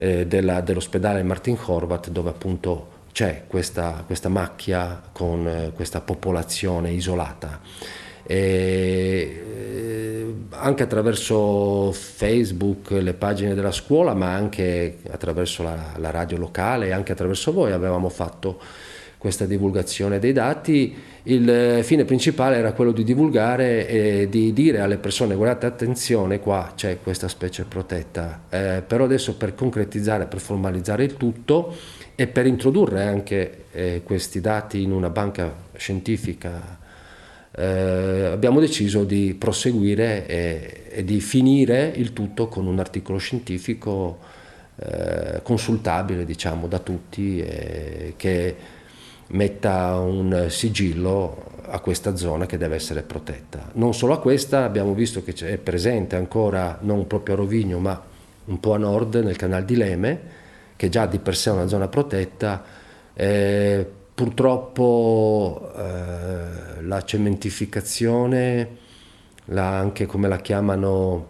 dell'ospedale Martin Horvat, dove appunto c'è questa macchia con questa popolazione isolata. Anche attraverso Facebook, le pagine della scuola, ma anche attraverso la radio locale e anche attraverso voi avevamo fatto questa divulgazione dei dati. Il fine principale era quello di divulgare e di dire alle persone: guardate, attenzione, qua c'è questa specie protetta. Però adesso, per concretizzare, per formalizzare il tutto e per introdurre anche questi dati in una banca scientifica, abbiamo deciso di proseguire e di finire il tutto con un articolo scientifico consultabile, diciamo, da tutti, che metta un sigillo a questa zona che deve essere protetta. Non solo a questa, abbiamo visto che è presente ancora, non proprio a Rovigno, ma un po' a nord, nel canal di Leme, che già di per sé è una zona protetta. Purtroppo la cementificazione, anche come la chiamano,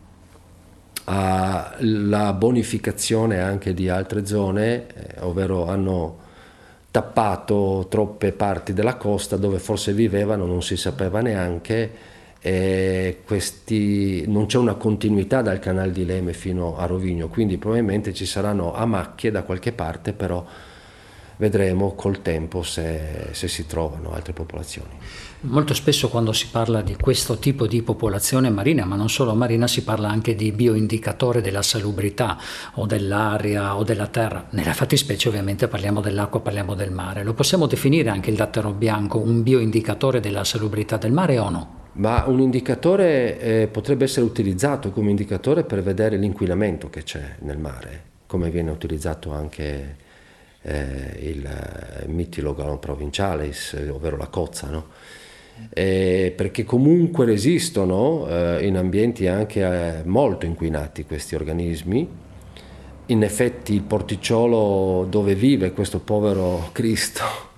la bonificazione anche di altre zone, ovvero hanno tappato troppe parti della costa dove forse vivevano, non si sapeva neanche, e non c'è una continuità dal canale di Leme fino a Rovigno, quindi probabilmente ci saranno a macchie da qualche parte, però vedremo col tempo se si trovano altre popolazioni. Molto spesso quando si parla di questo tipo di popolazione marina, ma non solo marina, si parla anche di bioindicatore della salubrità o dell'aria o della terra. Nella fattispecie ovviamente parliamo dell'acqua, parliamo del mare. Lo possiamo definire anche il dattero bianco un bioindicatore della salubrità del mare o no? Ma un indicatore potrebbe essere utilizzato come indicatore per vedere l'inquinamento che c'è nel mare, come viene utilizzato anche il mitilo galon provincialis, ovvero la cozza, no? Perché comunque resistono in ambienti anche molto inquinati questi organismi. In effetti il porticciolo dove vive questo povero Cristo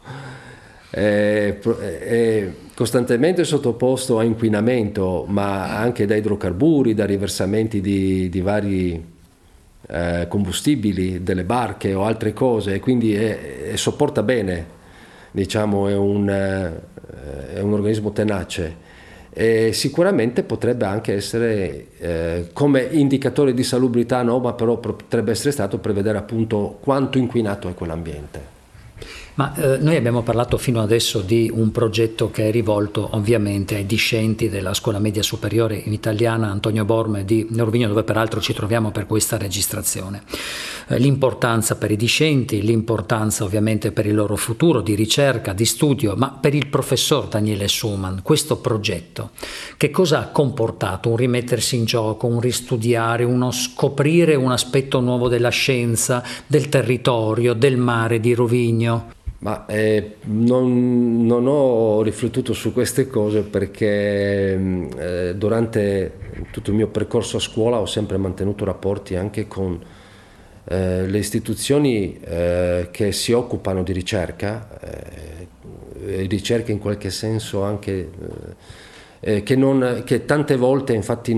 è costantemente sottoposto a inquinamento, ma anche da idrocarburi, da riversamenti di vari combustibili delle barche o altre cose, quindi sopporta bene, diciamo, è un organismo tenace, e sicuramente potrebbe anche essere come indicatore di salubrità, no, ma però potrebbe essere stato per vedere appunto quanto inquinato è quell'ambiente. Ma noi abbiamo parlato fino adesso di un progetto che è rivolto ovviamente ai discenti della scuola media superiore in italiana Antonio Borme di Rovigno, dove peraltro ci troviamo per questa registrazione. L'importanza per i discenti, l'importanza ovviamente per il loro futuro di ricerca, di studio, ma per il professor Daniele Suman, questo progetto, che cosa ha comportato? Un rimettersi in gioco, un ristudiare, uno scoprire un aspetto nuovo della scienza, del territorio, del mare di Rovigno? Ma non ho riflettuto su queste cose perché durante tutto il mio percorso a scuola ho sempre mantenuto rapporti anche con le istituzioni che si occupano di ricerca, ricerca in qualche senso anche che tante volte infatti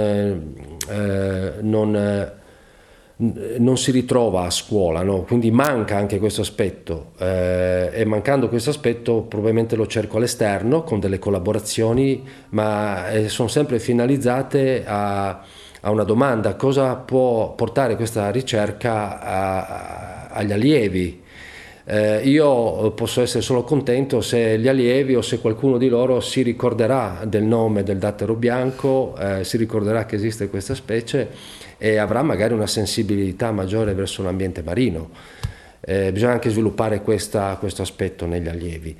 non si ritrova a scuola, no? Quindi manca anche questo aspetto, e mancando questo aspetto probabilmente lo cerco all'esterno con delle collaborazioni, ma sono sempre finalizzate a una domanda: cosa può portare questa ricerca agli allievi? Io posso essere solo contento se gli allievi o se qualcuno di loro si ricorderà del nome del dattero bianco, si ricorderà che esiste questa specie e avrà magari una sensibilità maggiore verso l'ambiente marino. Bisogna anche sviluppare questo aspetto negli allievi.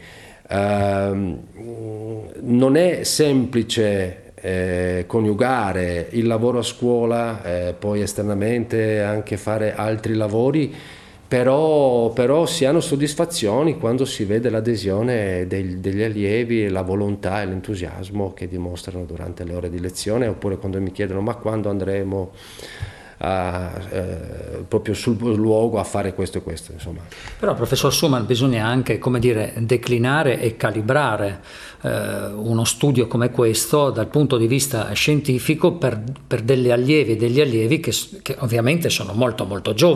Non è semplice coniugare il lavoro a scuola, poi esternamente anche fare altri lavori, però si hanno soddisfazioni quando si vede l'adesione degli allievi e la volontà e l'entusiasmo che dimostrano durante le ore di lezione, oppure quando mi chiedono: ma quando andremo proprio sul luogo a fare questo e questo, insomma. Però, professor Suman, bisogna anche, come dire, declinare e calibrare uno studio come questo dal punto di vista scientifico per delle allievi e degli allievi che ovviamente sono molto molto giovani.